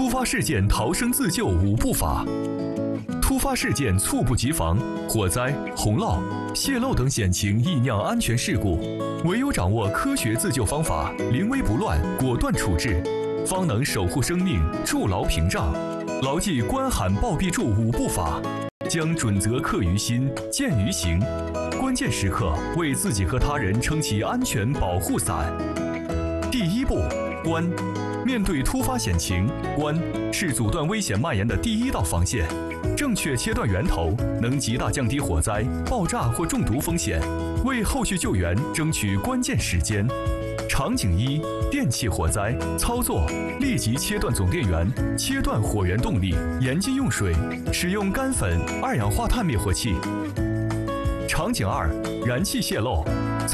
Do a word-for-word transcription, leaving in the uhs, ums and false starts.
突发事件逃生自救五步法。突发事件猝不及防，火灾、洪涝、泄漏等险情易酿安全事故，唯有掌握科学自救方法，临危不乱，果断处置，方能守护生命，筑牢屏障。牢记关喊报必助五步法，将准则刻于心，见于行。关键时刻为自己和他人撑起安全保护伞。第一步，关。面对突发险情，关是阻断危险蔓延的第一道防线。正确切断源头，能极大降低火灾、爆炸或中毒风险，为后续救援争取关键时间。场景一：电气火灾，操作：立即切断总电源，切断火源动力，严禁用水，使用干粉、二氧化碳灭火器。场景二：燃气泄漏。